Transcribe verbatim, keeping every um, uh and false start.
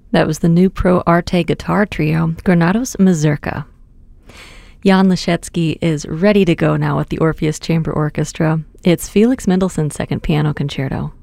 That was the new Pro Arte guitar trio, Granados Mazurka. Jan Leschetski is ready to go now with the Orpheus Chamber Orchestra. It's Felix Mendelssohn's Second Piano Concerto.